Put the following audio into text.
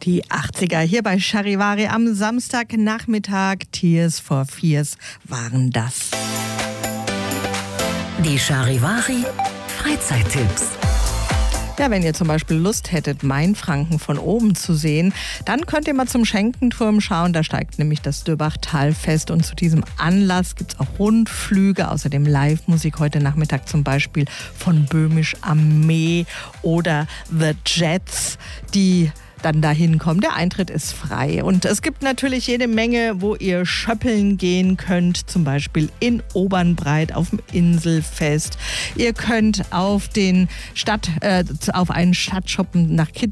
Die 80er hier bei Charivari am Samstagnachmittag. Tears for Fears waren das. Die Charivari Freizeittipps. Ja, wenn ihr zum Beispiel Lust hättet, Mainfranken von oben zu sehen, dann könnt ihr mal zum Schenkenturm schauen. Da steigt nämlich das Döbachtalfest und zu diesem Anlass gibt es auch Rundflüge, außerdem Live-Musik heute Nachmittag zum Beispiel von Böhmisch Armee oder The Jets, die dann dahin kommen. Der Eintritt ist frei und es gibt natürlich jede Menge, wo ihr schöppeln gehen könnt, zum Beispiel in Obernbreit auf dem Inselfest. Ihr könnt auf einen Stadtschuppen nach